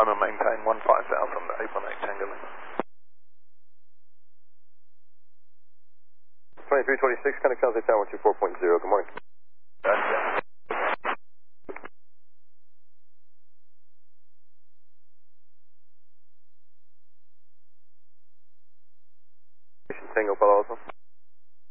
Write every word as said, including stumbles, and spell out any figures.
one and maintain one five south from the eight one eight Tango Lima. twenty-three twenty-six, kind of Calzay Tower one two four point zero, good morning. Gotcha. Tango Palo Alto.